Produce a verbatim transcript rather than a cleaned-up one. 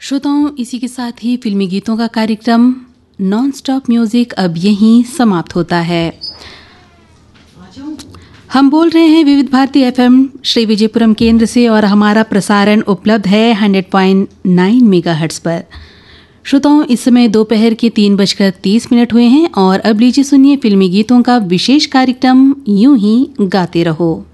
श्रोताओं, इसी के साथ ही फिल्मी गीतों का कार्यक्रम नॉन स्टॉप म्यूजिक अब यहीं समाप्त होता है। हम बोल रहे हैं विविध भारती एफएम श्री विजयपुरम केंद्र से और हमारा प्रसारण उपलब्ध है सौ पॉइंट नौ मेगाहर्ट्ज पर। श्रोताओं, इस समय दोपहर के तीन बजकर तीस मिनट हुए हैं और अब लीजिए सुनिए फिल्मी गीतों का विशेष कार्यक्रम यूं ही गाते रहो।